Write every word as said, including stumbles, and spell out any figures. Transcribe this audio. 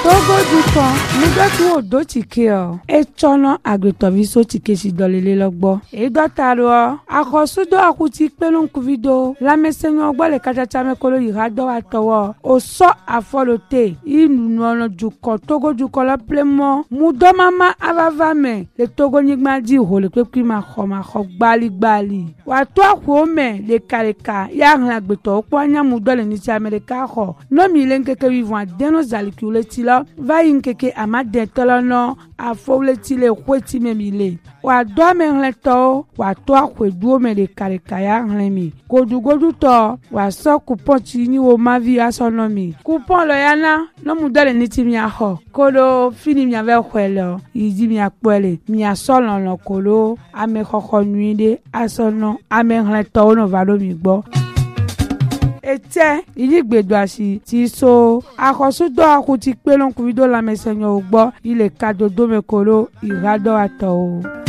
Togo dukọ mudotu odo tike o echono agretoviso tike si dolele logbo e dotaro akosudo akuti pelun kuvido la mesenyo ogbo le kachacha mekolo irado atowo o so afolote inu ono dukọ Togo dukọ la plemo mudo mama avavame le Togo nigma di ho le pepi ma kho ma kho gbali gbali wa to akwo me le kaleka ya hlan agbeto opo anya mudo le ni ti America kho no mi le nkeke vivant deno zalikule ti lo va yinkeke amade tolono afowleti le kweti memile wa do me hleto wa to akwedu me le kaleka ya hlenmi godugodu to wa so coupon ti ni wo mavi asonomi coupon lo yana no mudo le ni ti mi aho kolo fini mi ave kwelo yidi mi akpele mi asolo lo kolo ame khokho nuide asono ame hleto no valo mi gbo ete iligbedo asi ti so akosudo akuti pelon kuvido la mesenyo ogbo ile kadodo mekolo irado ato.